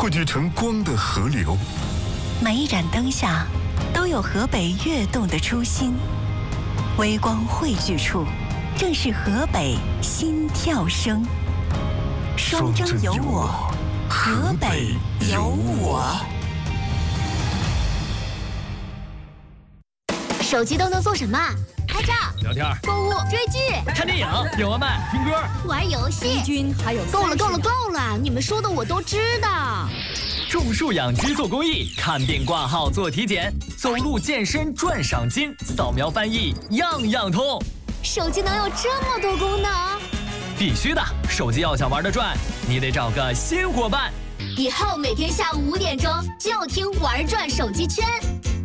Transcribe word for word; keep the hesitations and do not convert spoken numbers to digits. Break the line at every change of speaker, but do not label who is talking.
汇聚成光的河流。
每一盏灯下，都有河北跃动的初心。微光汇聚处，正是河北心跳声。双征有我，河北有我。
手机都能做什么？拍照、
聊天、
购物、追剧、
看电影、点外卖、听歌、
玩游戏。
君还有
够了，够了，够了！你们说的我都知道。
种树养鸡做公益，看病挂号做体检，走路健身赚赏金，扫描翻译样样通。
手机能有这么多功能？
必须的，手机要想玩得转，你得找个新伙伴。
以后每天下午五点钟就听玩转手机圈。